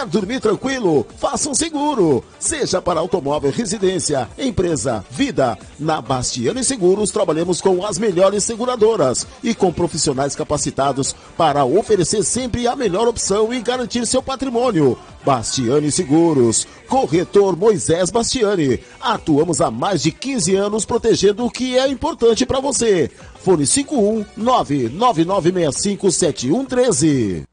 Quer dormir tranquilo? Faça um seguro. Seja para automóvel, residência, empresa, vida. Na Bastiani Seguros trabalhamos com as melhores seguradoras e com profissionais capacitados para oferecer sempre a melhor opção e garantir seu patrimônio. Bastiani Seguros, corretor Moisés Bastiani. Atuamos há mais de 15 anos protegendo o que é importante para você. Fone 51 999657113.